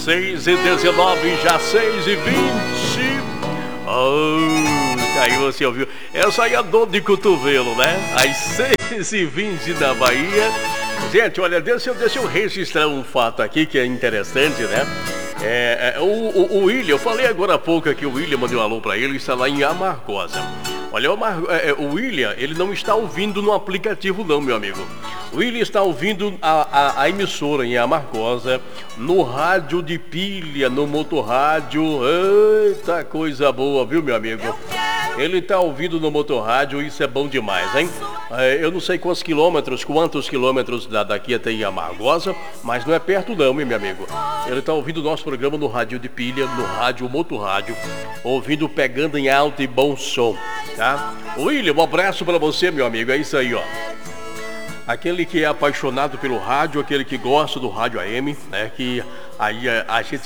6h19, já 6h20. Aí você ouviu. Essa aí é dor de cotovelo, né? Às 6h20 da Bahia. Gente, olha, deixa eu registrar um fato aqui que é interessante, né? O William, eu falei agora há pouco aqui, o William, mandei um alô pra ele, está lá em Amargosa. Olha, o William, ele não está ouvindo no aplicativo não, meu amigo. O William está ouvindo a emissora em Amargosa, no rádio de pilha, no motorrádio. Eita, coisa boa, viu, meu amigo? Ele está ouvindo no motorrádio, isso é bom demais, hein? Eu não sei quantos quilômetros daqui até em Amargosa, mas não é perto não, hein, meu amigo? Ele está ouvindo o nosso programa no rádio de pilha, no rádio motorrádio, ouvindo Pegando em Alto e Bom Som, tá? William, um abraço para você, meu amigo, é isso aí, ó. Aquele que é apaixonado pelo rádio, aquele que gosta do rádio AM, né? Que aí a gente